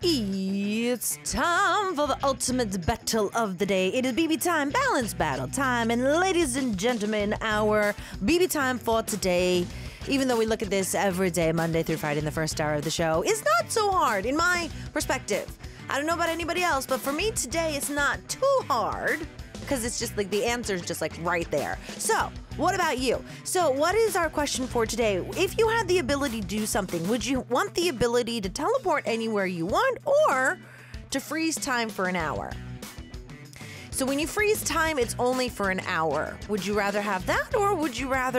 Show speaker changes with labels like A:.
A: It's time for the ultimate battle of the day. It is BB time, balance battle time. And ladies and gentlemen, our BB time for today, even though we look at this every day, Monday through Friday in the first hour of the show, is not so hard in my perspective. I don't know about anybody else, but for me today, it's not too hard because it's just like the answer is just like right there. So, what about you? So, what is our question for today? If you had the ability to do something, would you want the ability to teleport anywhere you want or to freeze time for an hour? So, when you freeze time, it's only for an hour. Would you rather have that or would you rather